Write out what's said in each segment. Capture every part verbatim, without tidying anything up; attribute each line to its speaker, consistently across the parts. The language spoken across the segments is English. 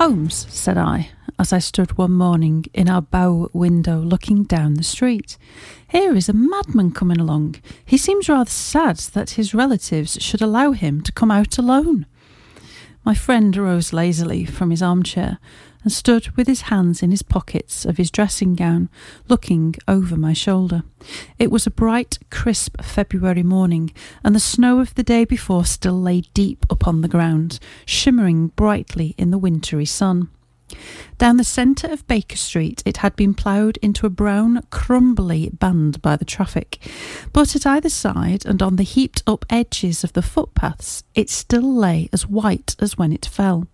Speaker 1: "Holmes," said I, as I stood one morning in our bow window looking down the street, "here is a madman coming along. He seems rather sad that his relatives should allow him to come out alone." My friend arose lazily from his armchair and stood with his hands in his pockets of his dressing gown, looking over my shoulder. It was a bright, crisp February morning, and the snow of the day before still lay deep upon the ground, shimmering brightly in the wintry sun. Down the centre of Baker Street it had been ploughed into a brown, crumbly band by the traffic, but at either side and on the heaped-up edges of the footpaths it still lay as white as when it fell.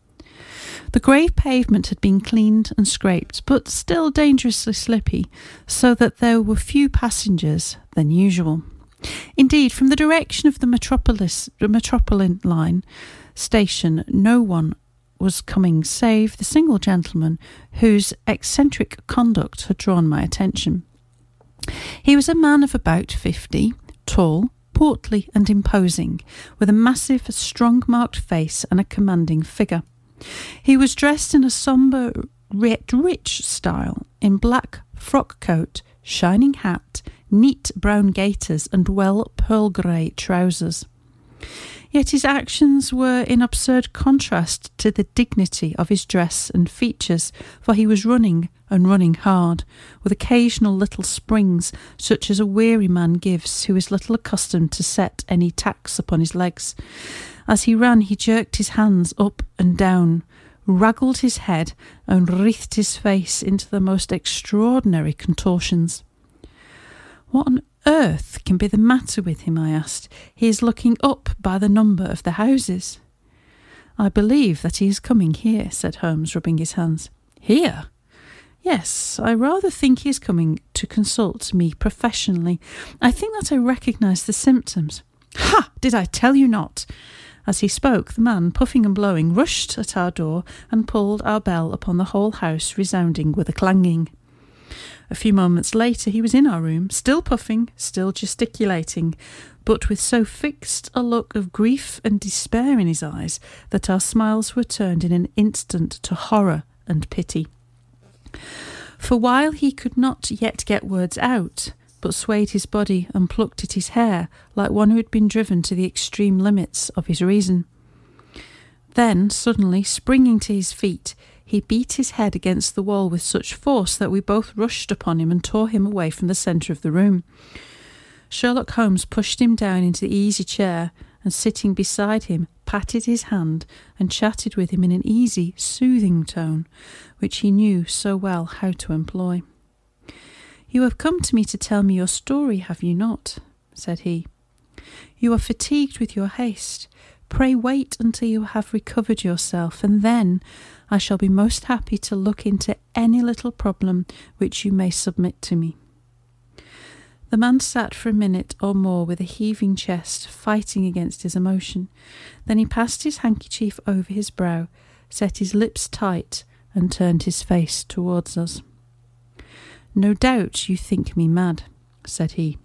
Speaker 1: The grey pavement had been cleaned and scraped, but still dangerously slippy, so that there were fewer passengers than usual. Indeed, from the direction of the Metropolis, the Metropolitan line station, no one was coming save the single gentleman whose eccentric conduct had drawn my attention. He was a man of about fifty, tall, portly and imposing, with a massive, strong-marked face and a commanding figure. He was dressed in a sombre, rich style, in black frock coat, shining hat, neat brown gaiters and well pearl grey trousers. Yet his actions were in absurd contrast to the dignity of his dress and features, for he was running and running hard, with occasional little springs such as a weary man gives who is little accustomed to set any tax upon his legs. As he ran he jerked his hands up and down, waggled his head and wreathed his face into the most extraordinary contortions. "What on earth can be the matter with him?" I asked. "He is looking up by the number of the houses." "I believe that he is coming here," said Holmes, rubbing his hands. "Here?" "Yes, I rather think he is coming to consult me professionally. I think that I recognise the symptoms." "Ha! Did I tell you not?" As he spoke, the man, puffing and blowing, rushed at our door and pulled our bell upon the whole house resounding with a clanging. A few moments later he was in our room, still puffing, still gesticulating, but with so fixed a look of grief and despair in his eyes that our smiles were turned in an instant to horror and pity. For while he could not yet get words out, but swayed his body and plucked at his hair like one who had been driven to the extreme limits of his reason. Then, suddenly, springing to his feet, he beat his head against the wall with such force that we both rushed upon him and tore him away from the centre of the room. Sherlock Holmes pushed him down into the easy chair and, sitting beside him, patted his hand and chatted with him in an easy, soothing tone, which he knew so well how to employ. "You have come to me to tell me your story, have you not?" said he. "You are fatigued with your haste. Pray wait until you have recovered yourself, and then I shall be most happy to look into any little problem which you may submit to me." The man sat for a minute or more with a heaving chest, fighting against his emotion. Then he passed his handkerchief over his brow, set his lips tight, and turned his face towards us. "No doubt you think me mad," said he.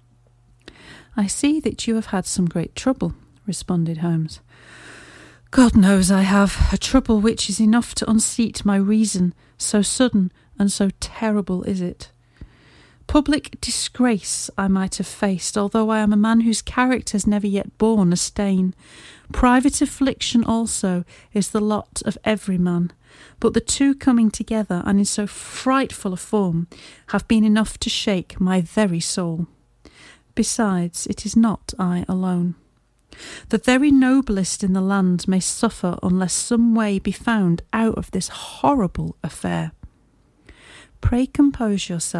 Speaker 1: "I see that you have had some great trouble," responded Holmes. "God knows I have, a trouble which is enough to unseat my reason, so sudden and so terrible is it. Public disgrace I might have faced, although I am a man whose character has never yet borne a stain. Private affliction also is the lot of every man, but the two coming together, and in so frightful a form, have been enough to shake my very soul. Besides, it is not I alone. The very noblest in the land may suffer unless some way be found out of this horrible affair. Pray compose yourself.